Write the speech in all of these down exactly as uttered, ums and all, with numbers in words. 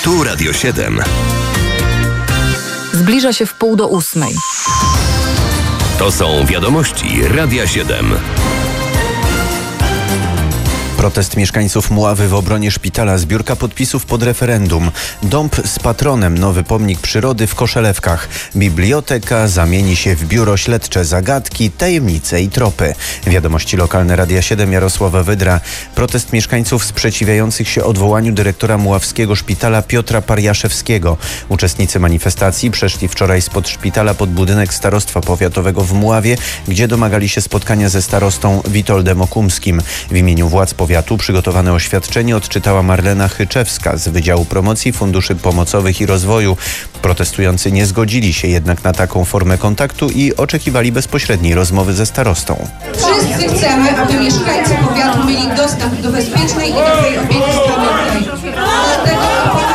Tu Radio siedem. Zbliża się w pół do ósmej. To są wiadomości Radia siedem. Protest mieszkańców Mławy w obronie szpitala, zbiórka podpisów pod referendum, dąb z patronem, nowy pomnik przyrody w Koszelewkach, biblioteka zamieni się w biuro śledcze, zagadki, tajemnice i tropy. Wiadomości lokalne Radia siedem, Jarosława Wydra. Protest mieszkańców sprzeciwiających się odwołaniu dyrektora Mławskiego Szpitala Piotra Pariaszewskiego. Uczestnicy manifestacji przeszli wczoraj spod szpitala pod budynek Starostwa Powiatowego w Mławie, gdzie domagali się spotkania ze starostą Witoldem Okumskim. W imieniu władz powiatu przygotowane oświadczenie odczytała Marlena Chyczewska z Wydziału Promocji Funduszy Pomocowych i Rozwoju. Protestujący nie zgodzili się jednak na taką formę kontaktu i oczekiwali bezpośredniej rozmowy ze starostą. Wszyscy chcemy, aby mieszkańcy powiatu mieli dostęp do bezpiecznej i dobrej opieki zdrowotnej. Dlatego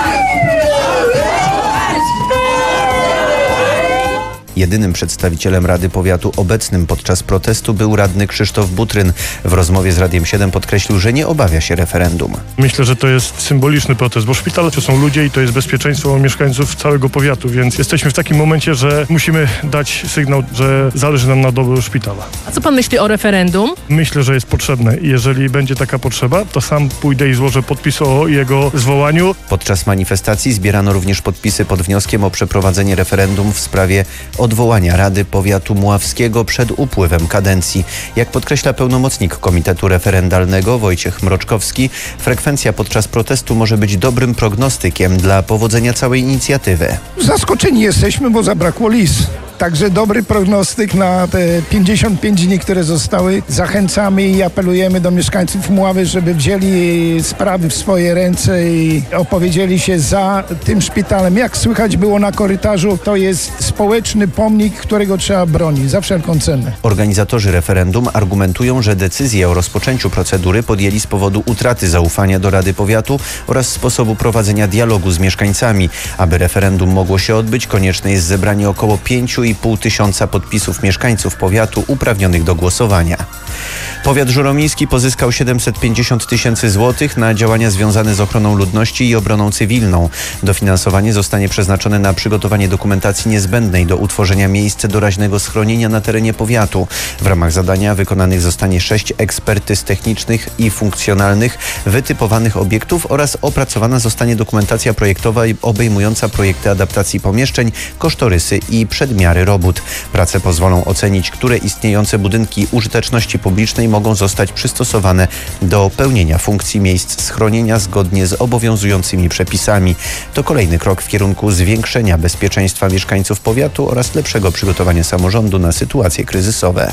Jedynym przedstawicielem Rady Powiatu obecnym podczas protestu był radny Krzysztof Butryn. W rozmowie z Radiem siedem podkreślił, że nie obawia się referendum. Myślę, że to jest symboliczny protest, bo szpitale to są ludzie i to jest bezpieczeństwo mieszkańców całego powiatu, więc jesteśmy w takim momencie, że musimy dać sygnał, że zależy nam na dobru szpitala. A co pan myśli o referendum? Myślę, że jest potrzebne i jeżeli będzie taka potrzeba, to sam pójdę i złożę podpis o jego zwołaniu. Podczas manifestacji zbierano również podpisy pod wnioskiem o przeprowadzenie referendum w sprawie odwołania Rady Powiatu Mławskiego przed upływem kadencji. Jak podkreśla pełnomocnik Komitetu Referendalnego Wojciech Mroczkowski, frekwencja podczas protestu może być dobrym prognostykiem dla powodzenia całej inicjatywy. Zaskoczeni jesteśmy, bo zabrakło lis. Także dobry prognostyk na te pięćdziesiąt pięć dni, które zostały. Zachęcamy i apelujemy do mieszkańców Mławy, żeby wzięli sprawy w swoje ręce i opowiedzieli się za tym szpitalem. Jak słychać było na korytarzu, to jest społeczny pomnik, którego trzeba bronić za wszelką cenę. Organizatorzy referendum argumentują, że decyzję o rozpoczęciu procedury podjęli z powodu utraty zaufania do Rady Powiatu oraz sposobu prowadzenia dialogu z mieszkańcami. Aby referendum mogło się odbyć, konieczne jest zebranie około pięć i pół tysiąca podpisów mieszkańców powiatu uprawnionych do głosowania. Powiat żuromiński pozyskał siedemset pięćdziesiąt tysięcy złotych na działania związane z ochroną ludności i obroną cywilną. Dofinansowanie zostanie przeznaczone na przygotowanie dokumentacji niezbędnej do utworzenia miejsc doraźnego schronienia na terenie powiatu. W ramach zadania wykonanych zostanie sześć ekspertyz technicznych i funkcjonalnych wytypowanych obiektów oraz opracowana zostanie dokumentacja projektowa obejmująca projekty adaptacji pomieszczeń, kosztorysy i przedmiary robót. Prace pozwolą ocenić, które istniejące budynki użyteczności publicznej mogą zostać przystosowane do pełnienia funkcji miejsc schronienia zgodnie z obowiązującymi przepisami. To kolejny krok w kierunku zwiększenia bezpieczeństwa mieszkańców powiatu oraz lepszego przygotowania samorządu na sytuacje kryzysowe.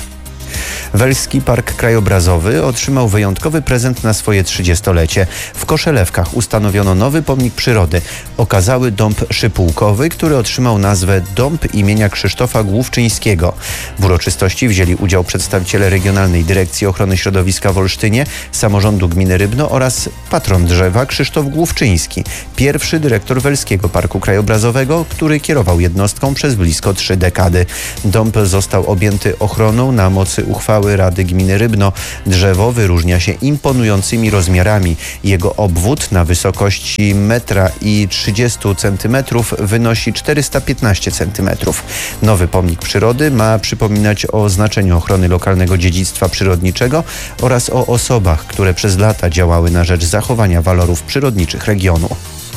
Welski Park Krajobrazowy otrzymał wyjątkowy prezent na swoje trzydziestolecie. W Koszelewkach ustanowiono nowy pomnik przyrody. Okazały dąb szypułkowy, który otrzymał nazwę Dąb imienia Krzysztofa Główczyńskiego. W uroczystości wzięli udział przedstawiciele Regionalnej Dyrekcji Ochrony Środowiska w Olsztynie, Samorządu Gminy Rybno oraz patron drzewa Krzysztof Główczyński, pierwszy dyrektor Welskiego Parku Krajobrazowego, który kierował jednostką przez blisko trzy dekady. Dąb został objęty ochroną na mocy uchwały Rady Gminy Rybno. Drzewo wyróżnia się imponującymi rozmiarami. Jego obwód na wysokości metra i trzydziestu centymetrów wynosi czterysta piętnaście centymetrów. Nowy pomnik przyrody ma przypominać o znaczeniu ochrony lokalnego dziedzictwa przyrodniczego oraz o osobach, które przez lata działały na rzecz zachowania walorów przyrodniczych regionu.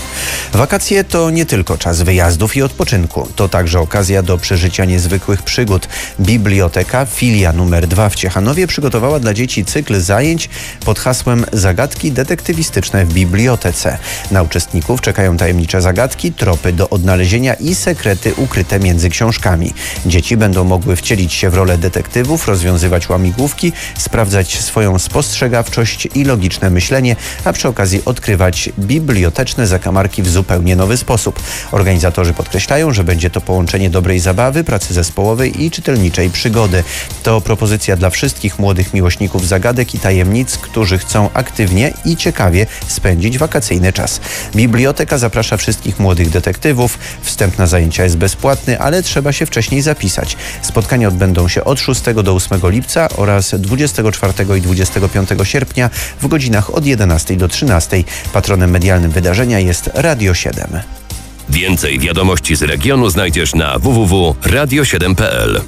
Wakacje to nie tylko czas wyjazdów i odpoczynku. To także okazja do przeżycia niezwykłych przygód. Biblioteka, filia numer dwa w Ciechanowie przygotowała dla dzieci cykl zajęć pod hasłem Zagadki detektywistyczne w bibliotece. Na uczestników czekają tajemnicze zagadki, tropy do odnalezienia i sekrety ukryte między książkami. Dzieci będą mogły wcielić się w rolę detektywów, rozwiązywać łamigłówki, sprawdzać swoją spostrzegawczość i logiczne myślenie, a przy okazji odkrywać biblioteczne zakamarki w zupełnie nowy sposób. Organizatorzy podkreślają, że będzie to połączenie dobrej zabawy, pracy zespołowej i czytelniczej przygody. To propozycja dla wszystkich młodych miłośników zagadek i tajemnic, którzy chcą aktywnie i ciekawie spędzić wakacyjny czas. Biblioteka zaprasza wszystkich młodych detektywów. Wstęp na zajęcia jest bezpłatny, ale trzeba się wcześniej zapisać. Spotkania odbędą się od szóstego do ósmego lipca oraz dwudziestego czwartego i dwudziestego piątego sierpnia w godzinach od jedenastej do trzynastej. Patronem medialnym wydarzenia jest Radio Radio siedem. Więcej wiadomości z regionu znajdziesz na w w w kropka radio siedem kropka p l.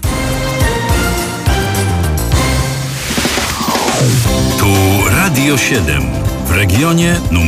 Tu Radio siedem w regionie numer